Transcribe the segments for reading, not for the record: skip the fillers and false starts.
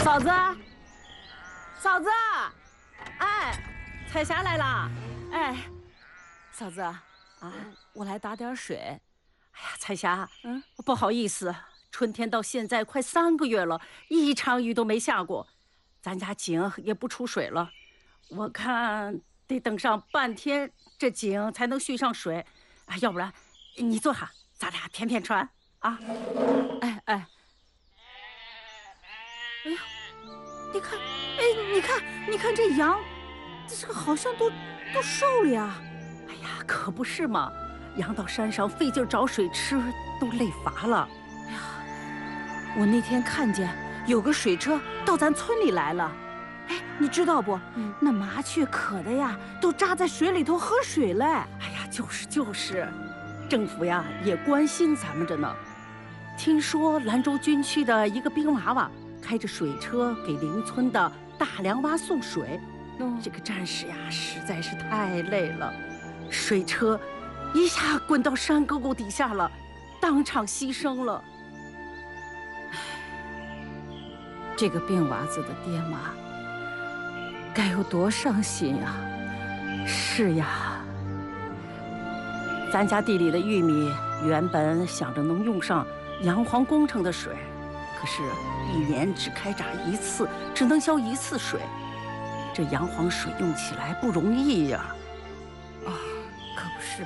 嫂子，嫂子，哎，彩霞来了，哎，嫂子啊，我来打点水。哎呀，彩霞，不好意思，春天到现在快3个月了，一场雨都没下过，咱家井也不出水了，我看得等上半天这井才能蓄上水，要不然你坐下，咱俩舀舀船啊。哎。哎呀，你看，你看这羊，这个好像都瘦了呀。哎呀，可不是嘛，羊到山上费劲找水吃，都累乏了。哎呀，我那天看见有个水车到咱村里来了，哎，你知道不？那麻雀渴的呀，都扎在水里头喝水嘞。哎呀，就是，政府呀也关心咱们着呢。听说兰州军区的一个兵娃娃开着水车给邻村的大梁洼送水，这个战士呀实在是太累了，水车一下滚到山沟沟底下了，当场牺牲了。这个病娃子的爹妈该有多伤心呀！是呀，咱家地里的玉米原本想着能用上洋黄工程的水，可是1年只开闸1次，只能浇1次水，这洋黄水用起来不容易呀！可不是嘛。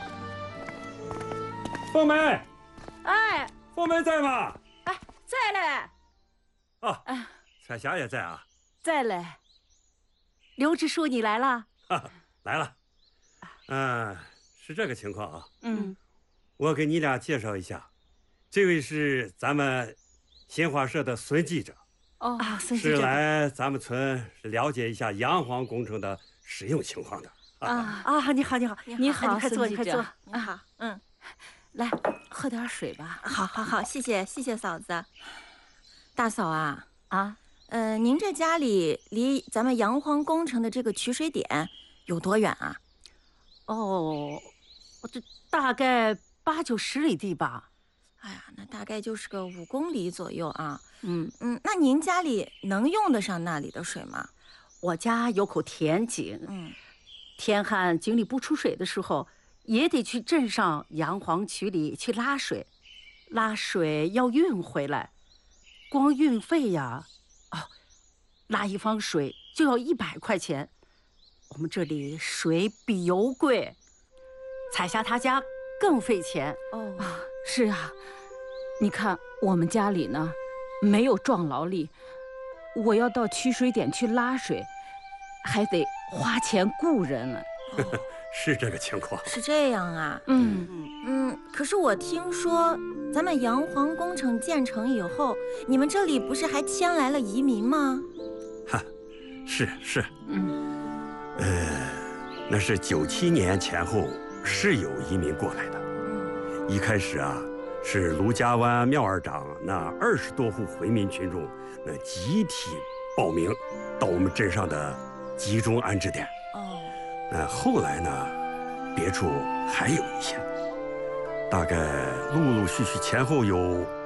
凤梅， 哎， 凤梅在吗？ 哎，在嘞。 彩霞也在啊。 在嘞。刘支书，你来了？ 来了。是这个情况啊。我给你俩介绍一下，这位是咱们新华社的孙记者。 孙记者是来咱们村了解一下洋黄工程的使用情况的。 你好，你好，快坐， 你好， 来喝点水吧。 好，谢谢嫂子。大嫂啊，您这家里离咱们洋黄工程的这个取水点有多远啊？ 我这大概8、9、10里地吧。 哎呀，那大概就是个5公里左右啊。 那您家里能用得上那里的水吗？ 我家有口田井。天旱井里不出水的时候，也得去镇上洋黄渠里去拉水，拉水要运回来，光运费呀，拉一方水就要100块钱。我们这里水比油贵，彩霞她家更费钱。 是啊，你看我们家里呢，没有壮劳力，我要到取水点去拉水，还得花钱雇人了。 是这个情况。 是这样啊。可是我听说咱们洋黄工程建成以后，你们这里不是还迁来了移民吗？ 是。那是97年前后是有移民过来的。一开始啊，是卢家湾庙二长那20多户回民群众，那集体报名到我们镇上的集中安置点。后来呢，别处还有一些，大概陆陆续续前后有